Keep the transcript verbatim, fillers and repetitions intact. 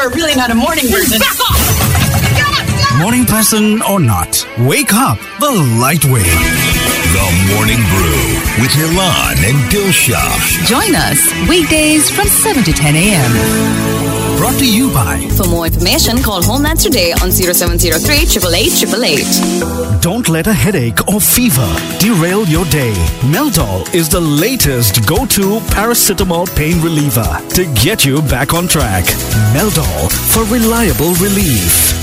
You're really not a morning person. Morning person or not, wake up the light way. The Morning Brew with Nilan and Dilsha. Join us weekdays from seven to ten a.m. Brought to you by... For more information, call Homeland today on zero seven zero three, eight eight eight, eight eight eight. Don't let a headache or fever derail your day. Meldol is the latest go-to paracetamol pain reliever to get you back on track. Meldol for reliable relief.